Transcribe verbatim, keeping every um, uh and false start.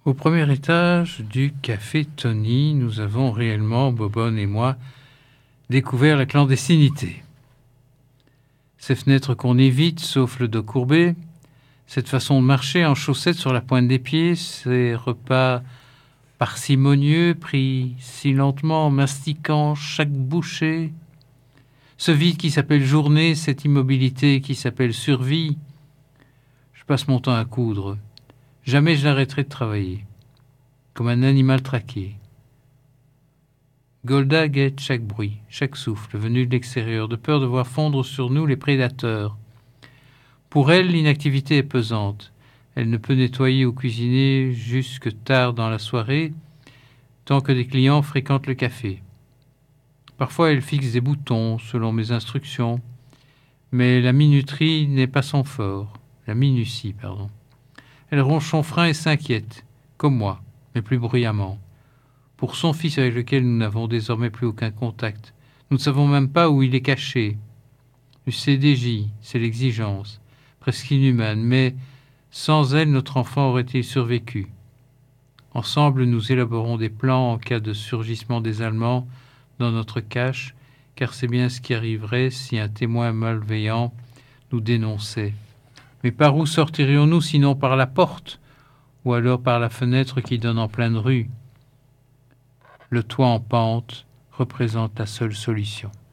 Au premier étage du café Tony, nous avons réellement, Bobonne et moi, découvert la clandestinité. Ces fenêtres qu'on évite, sauf le dos courbé, cette façon de marcher en chaussettes sur la pointe des pieds, ces repas parcimonieux, pris si lentement, mastiquant chaque bouchée, ce vide qui s'appelle journée, cette immobilité qui s'appelle survie. Je passe mon temps à coudre. Jamais je n'arrêterai de travailler, comme un animal traqué. Golda guette chaque bruit, chaque souffle venu de l'extérieur, de peur de voir fondre sur nous les prédateurs. Pour elle, l'inactivité est pesante. Elle ne peut nettoyer ou cuisiner jusque tard dans la soirée, tant que des clients fréquentent le café. Parfois, elle fixe des boutons selon mes instructions, mais la minuterie n'est pas son fort. La minutie, pardon. Elle ronge son frein et s'inquiète, comme moi, mais plus bruyamment. Pour son fils avec lequel nous n'avons désormais plus aucun contact. Nous ne savons même pas où il est caché. Le C D J, c'est l'exigence, presque inhumaine, mais sans elle, notre enfant aurait-il survécu? Ensemble, nous élaborons des plans en cas de surgissement des Allemands dans notre cache, car c'est bien ce qui arriverait si un témoin malveillant nous dénonçait. Mais par où sortirions-nous sinon par la porte, ou alors par la fenêtre qui donne en pleine rue? Le toit en pente représente la seule solution.